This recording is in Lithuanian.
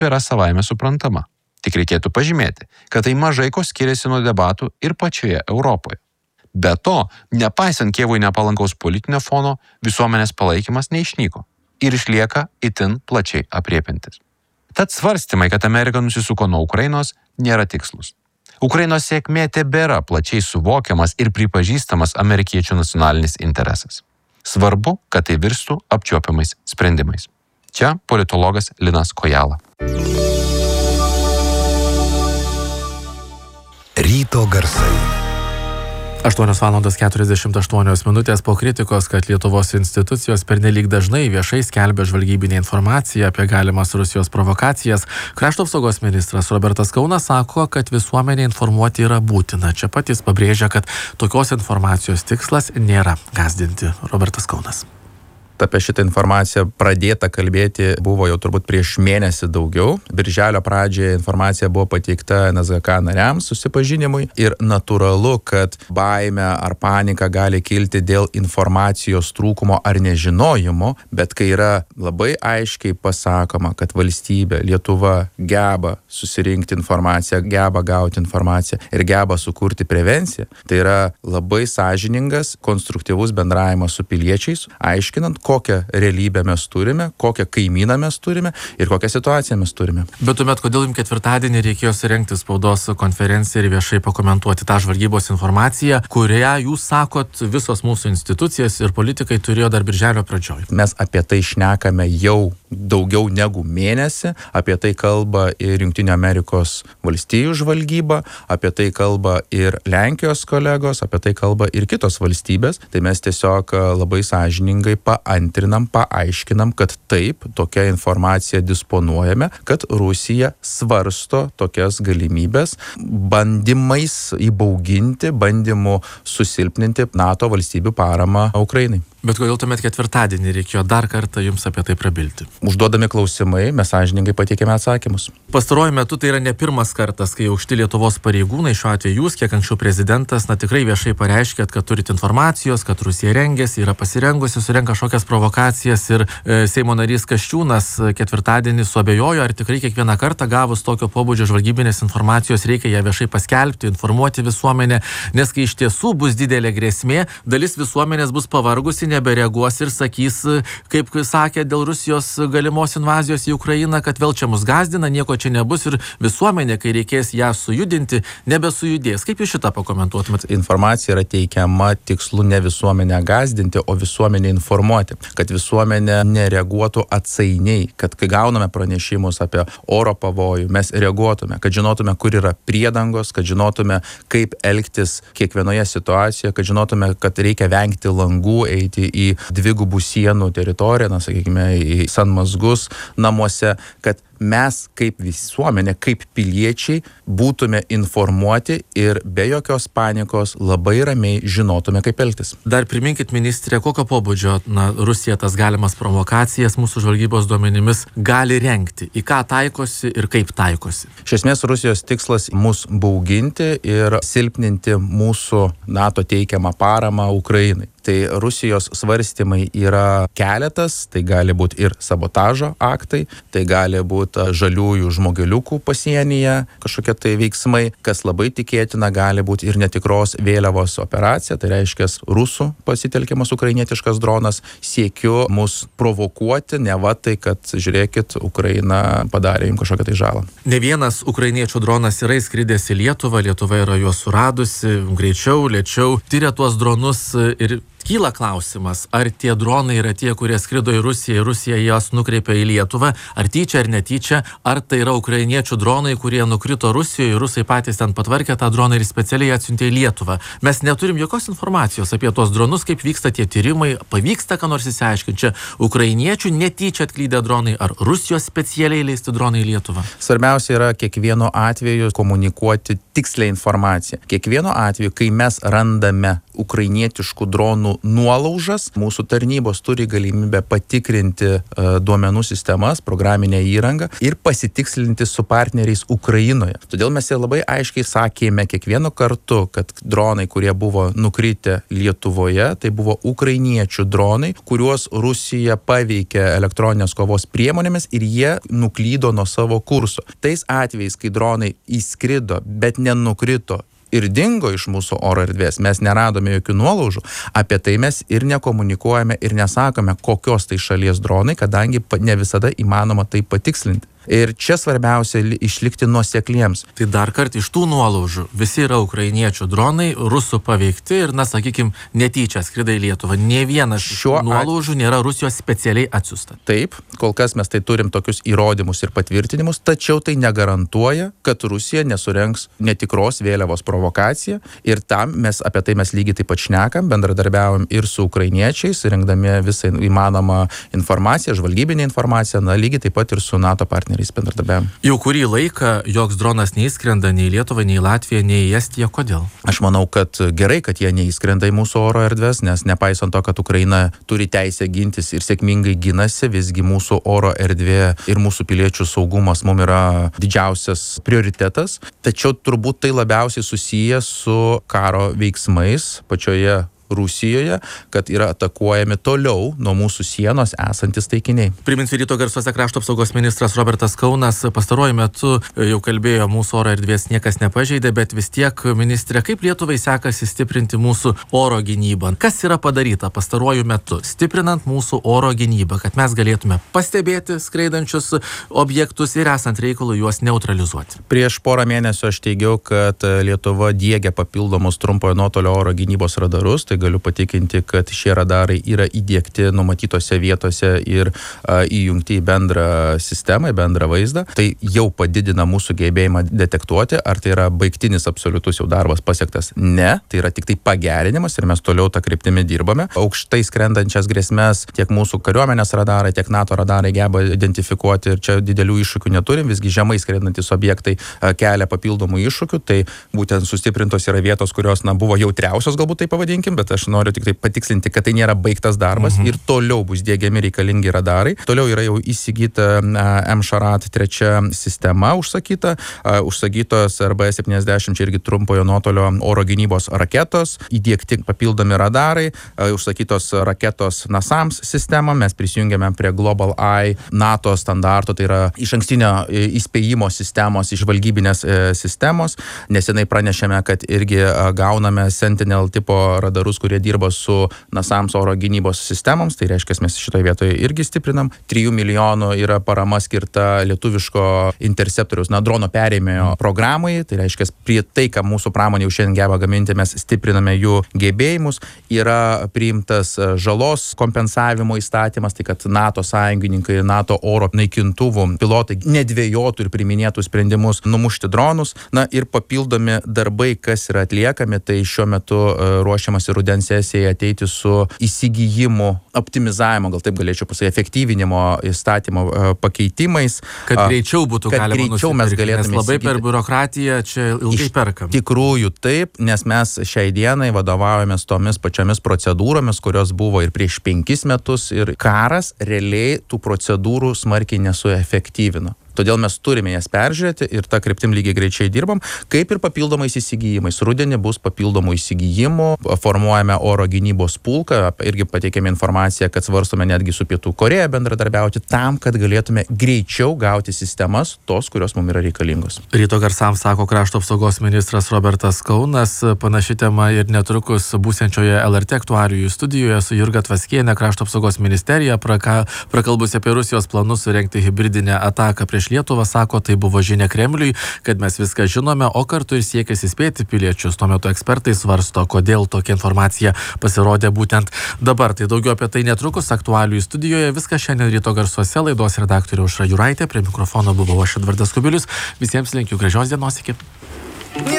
yra savaime suprantama. Tik reikėtų pažymėti, kad tai mažai ko skiriasi nuo debatų ir pačioje Europoje. Be to, nepaisant Kijevui nepalankaus politinio fono, visuomenės palaikymas neišnyko ir išlieka itin plačiai apriepiantis. Tad svarstymai, kad Amerika nusisuko nuo Ukrainos, nėra tikslus. Ukrainos sėkmė tebėra plačiai suvokiamas ir pripažįstamas amerikiečių nacionalinis interesas. Svarbu, kad tai virstų apčiuopiamais sprendimais. Čia politologas Linas Kojala. Ryto garsai. 8:48 po kritikos, kad Lietuvos institucijos pernelyg dažnai viešai skelbia žvalgybinę informaciją apie galimas Rusijos provokacijas, krašto apsaugos ministras Robertas Kaunas sako, kad visuomenė informuoti yra būtina. Čia pat jis pabrėžia, kad tokios informacijos tikslas nėra gąsdinti. Robertas Kaunas. Apie šitą informaciją pradėta kalbėti buvo jau turbūt prieš mėnesį daugiau. Birželio pradžioje informacija buvo pateikta NSGK nariams susipažinimui ir natūralu, kad baimė ar panika gali kilti dėl informacijos trūkumo ar nežinojimo, bet kai yra labai aiškiai pasakoma, kad valstybė, Lietuva geba susirinkti informaciją, geba gauti informaciją ir geba sukurti prevenciją, tai yra labai sąžiningas, konstruktyvus bendravimas su piliečiais, aiškinant, kokią realybę mes turime, kokią kaimyną mes turime ir kokią situaciją mes turime. Bet tuomet, kodėl jums ketvirtadienį reikėjo surengti spaudos konferenciją ir viešai pakomentuoti tą žvalgybos informaciją, kurią jūs sakot visos mūsų institucijas ir politikai turėjo dar birželio pradžioj? Mes apie tai šnekame jau daugiau negu mėnesį, apie tai kalba ir Jungtinių Amerikos valstijų žvalgyba, apie tai kalba ir Lenkijos kolegos, apie tai kalba ir kitos valstybės. Tai mes tiesiog labai sąžiningai paaiškinam, kad taip, tokia informacija disponuojame, kad Rusija svarsto tokias galimybės bandymais įbauginti, bandymu susilpninti NATO valstybių paramą Ukrainai. Bet kodėl tuomet ketvirtadienį reikėjo dar kartą jums apie tai prabilti? Užduodami klausimai, mes sąžiningai pateikėme atsakymus. Pastaruoju metu tai yra ne pirmas kartas, kai aukšti Lietuvos pareigūnai, šiuo atveju jūs, kiek anksčiau prezidentas, tikrai viešai pareiškėt, kad turite informacijos, kad Rusija rengiasi, yra pasirengusi, surenka kažkokias provokacijas ir Seimo narys Kasčiūnas ketvirtadienį suabejojo, ar tikrai kiekvieną kartą gavus tokio pobūdžio žvalgybinės informacijos reikia ją viešai paskelbti, informuoti visuomenę, nes kai iš tiesų bus didelė grėsmė, dalis visuomenės bus pavargusi, nebereaguos ir sakys, kaip sakė, dėl Rusijos galimos invazijos į Ukrainą, kad vėl čia mus gąsdina, nieko čia nebus ir visuomenė, kai reikės ją sujudinti, nebesujudės. Kaip jūs šitą pakomentuotumėt? Informacija yra teikiama tikslu ne visuomenę gąsdinti, o visuomenę informuoti, kad visuomenė nereaguotų atsainiai, kad kai gauname pranešimus apie oro pavojų, mes reaguotume, kad žinotume, kur yra priedangos, kad žinotume, kaip elgtis kiekvienoje situacijoje, kad žinotume, kad reikia vengti langų, eiti į dvigubų sienų teritoriją, sakykime, į sanmazgus namuose, kad mes kaip visuomenė, kaip piliečiai būtume informuoti ir be jokios panikos labai ramiai žinotume, kaip elgtis. Dar priminkit, ministrė, kokio pobūdžio Rusija tas galimas provokacijas mūsų žvalgybos duomenimis gali rengti, į ką taikosi ir kaip taikosi? Iš esmės, Rusijos tikslas mus bauginti ir silpninti mūsų NATO teikiamą paramą Ukrainai. Tai Rusijos svarstymai yra keletas, tai gali būti ir sabotažo aktai, tai gali būti žaliųjų žmogeliukų pasienyje kažkokie tai veiksmai, kas labai tikėtina gali būti ir netikros vėliavos operacija, tai reiškia rusų pasitelkiamas ukrainietiškas dronas, siekiu mus provokuoti, neva tai, kad žiūrėkit, Ukraina padarė jums kažkokią tai žalą. Ne vienas ukrainiečių dronas yra įskridęs į Lietuvą, Lietuva yra juos suradusi, greičiau, lėčiau, tyria tuos dronus ir kyla klausimas, ar tie dronai yra tie, kurie skrido į Rusiją jas nukreipė į Lietuvą, ar tyčia ar netyčia, ar tai yra ukrainiečių dronai, kurie nukrito Rusijoje, rusai patys ten patvarkė tą droną ir specialiai atsiuntė į Lietuvą. Mes neturim jokios informacijos apie tos dronus, kaip vyksta tie tyrimai, pavyksta ką nors įsiaiškinti. Čia ukrainiečių netyčia atklydę dronai, ar Rusijos specialiai leisti dronai į Lietuvą? Svarbiausia yra kiekvieno atveju komunikuoti tikslę informaciją. Kiekvieno atveju, kai mes randame ukrainietiškų dronų dronų nuolaužas. Mūsų tarnybos turi galimybę patikrinti duomenų sistemas, programinę įrangą ir pasitikslinti su partneriais Ukrainoje. Todėl mes labai aiškiai sakėme kiekvienu kartu, kad dronai, kurie buvo nukritę Lietuvoje, tai buvo ukrainiečių dronai, kuriuos Rusija paveikė elektroninės kovos priemonėmis ir jie nuklydo nuo savo kurso. Tais atvejais, kai dronai įskrido, bet nenukrito ir dingo iš mūsų oro erdvės, mes neradome jokių nuolaužų, apie tai mes ir nekomunikuojame ir nesakome, kokios tai šalies dronai, kadangi ne visada įmanoma tai patikslinti. Ir čia svarbiausia išlikti nuosekliems. Tai dar kartą iš tų nuolaužų visi yra ukrainiečių dronai, rusų paveikti ir, sakykime, netyčia skrida į Lietuvą. Nė vienas šiuo nuolaužų nėra Rusijos specialiai atsiųsta. Taip, kol kas mes tai turim tokius įrodymus ir patvirtinimus, tačiau tai negarantuoja, kad Rusija nesurengs netikros vėliavos provokaciją ir apie tai mes lygiai taip pat šnekam, bendradarbiaujam ir su ukrainiečiais, rengdami visą įmanomą informaciją, žvalgybinę informaciją, lygiai taip pat ir su NATO partneriais. Jau kurį laiką joks dronas neįskrenda nei į Lietuvą, nei į Latviją, nei į Estiją. Kodėl? Aš manau, kad gerai, kad jie neįskrenda į mūsų oro erdvės, nes nepaisant to, kad Ukraina turi teisę gintis ir sėkmingai ginasi, visgi mūsų oro erdvė ir mūsų piliečių saugumas mums yra didžiausias prioritetas. Tačiau turbūt tai labiausiai susiję su karo veiksmais pačioje Rusijoje, kad yra atakuojami toliau nuo mūsų sienos esantis taikiniai. Priminsiu, ryto garsuose krašto apsaugos ministras Robertas Kaunas pastaruoju metu jau kalbėjo, mūsų oro erdvės niekas nepažeidė, bet vis tiek, ministrė, kaip Lietuvai sekasi stiprinti mūsų oro gynybą? Kas yra padaryta pastaruoju metu, stiprinant mūsų oro gynybą, kad mes galėtume pastebėti skraidančius objektus ir esant reikalui juos neutralizuoti? Prieš porą mėnesių aš teigiau, kad Lietuva diegia papildomus trumpojo nuotolio oro gynybos radarus. Tai galiu patikinti, kad šie radarai yra įdiegti numatytose vietose ir įjungti į bendrą sistemą, į bendrą vaizdą. Tai jau padidina mūsų gebėjimą detektuoti, ar tai yra baigtinis absoliutus jau darbas pasiektas. Ne, tai yra tik tai pagerinimas ir mes toliau tą kryptimį dirbame. Aukštai skrendančias grėsmes tiek mūsų kariuomenės radarai, tiek NATO radarai geba identifikuoti ir čia didelių iššūkių neturim, visgi žemai skrendantis objektai kelia papildomų iššūkių, tai būtent sustiprintos yra vietos, kurios buvo jautriausios, galbūt tai pavadinkim, bet aš noriu tik tai patikslinti, kad tai nėra baigtas darbas ir toliau bus diegiami reikalingi radarai. Toliau yra jau įsigyta M-Sharat 3 sistema užsakytos RB-70, čia irgi trumpojo nuotolio oro gynybos raketos, įdiegti papildomi radarai, užsakytos raketos NASAMS sistema, mes prisijungėme prie Global Eye NATO standarto, tai yra išankstinio įspėjimo sistemos, žvalgybinės sistemos. Nesenai pranešėme, kad irgi gauname Sentinel tipo radarus, kurie dirba su NASAMS oro gynybos sistemoms, tai reiškia, mes šitoje vietoje irgi stiprinam. 3 milijonų yra parama skirta lietuviško interceptoriaus, drono perėmėjo programai, tai reiškia, prie tai, ką mūsų pramonė jau šiandien geba gaminti, mes stipriname jų gebėjimus. Yra priimtas žalos kompensavimo įstatymas, tai kad NATO sąjungininkai, NATO oro naikintuvų pilotai nedvėjotų ir priminėtų sprendimus numušti dronus. Ir papildomi darbai, kas yra atliekami, tai šiuo metu ruošiamasi rudens sesijai ateiti su įsigijimu, optimizavimo, gal taip galėčiau pasakyti, efektyvinimo įstatymo pakeitimais. Kad greičiau būtų galima nusipirkti, nes labai per biurokratiją čia ilgai perkam. Tikrųjų taip, nes mes šiai dienai vadovaujamės tomis pačiomis procedūromis, kurios buvo ir prieš 5 metus ir karas realiai tų procedūrų smarkiai nesuefektyvino. Todėl mes turime jas peržiūrėti ir tą kryptim lygiai greičiai dirbam, kaip ir papildomais įsigijimais. Rudenį bus papildomų įsigijimų, formuojame oro gynybos pulką, irgi pateikėme informaciją, kad svarstome netgi su Pietų Koreja bendradarbiauti tam, kad galėtume greičiau gauti sistemas, tos, kurios mums yra reikalingos. Ryto garsams sako krašto apsaugos ministras Robertas Kaunas. Panaši tema ir netrukus būsiančioje LRT aktualijų studijoje su Jurga Tvaskienė, krašto apsaugos ministerija, prakalbus apie Rusijos planus surengti hibridinę ataką prieš Lietuvą, sako, tai buvo žinia Kremliui, kad mes viską žinome, o kartu ir siekės įspėti piliečius. Tuo metu ekspertai svarsto, kodėl tokia informacija pasirodė būtent dabar. Tai daugiau apie tai netrukus aktualijų studijoje. Viskas šiandien ryto garsuose, laidos redaktorė Aušra Juraitė, prie mikrofono buvo aš Edvardas Kubilius. Visiems linkiu gražios dienos, iki.